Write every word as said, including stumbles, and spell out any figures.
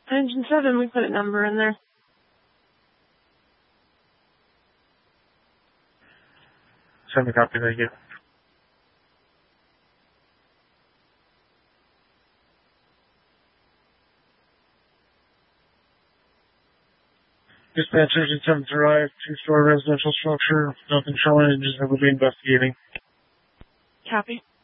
Engine seven, we put a number in there. Send me a copy, thank you. Dispatch Engine seven's arrived, two-story residential structure, nothing showing, just will be investigating. Copy.